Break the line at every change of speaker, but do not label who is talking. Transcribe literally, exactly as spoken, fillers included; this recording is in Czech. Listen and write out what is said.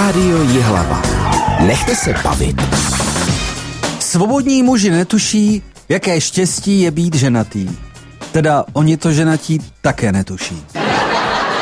Rádio Jihlava. Nechte se bavit.
Svobodní muži netuší, jaké štěstí je být ženatý. Teda oni to ženatí také netuší.